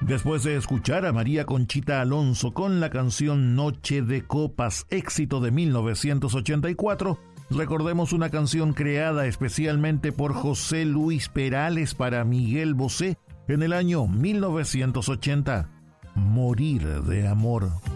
Después de escuchar a María Conchita Alonso con la canción Noche de Copas, éxito de 1984, recordemos una canción creada especialmente por José Luis Perales para Miguel Bosé en el año 1980, Morir de Amor.